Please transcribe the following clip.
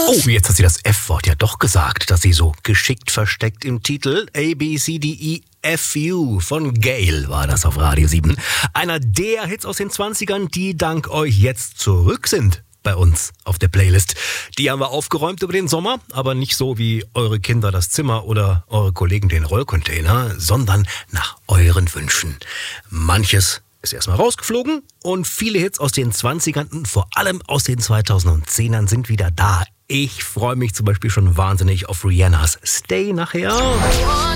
Oh, jetzt hat sie das F-Wort ja doch gesagt, das sie so geschickt versteckt im Titel. ABCDEFU von Gayle war das auf Radio 7. Einer der Hits aus den 20ern, die dank euch jetzt zurück sind bei uns auf der Playlist. Die haben wir aufgeräumt über den Sommer, aber nicht so wie eure Kinder das Zimmer oder eure Kollegen den Rollcontainer, sondern nach euren Wünschen. Manches ist erstmal rausgeflogen und viele Hits aus den 20ern und vor allem aus den 2010ern sind wieder da. Ich freue mich zum Beispiel schon wahnsinnig auf Rihannas Stay nachher.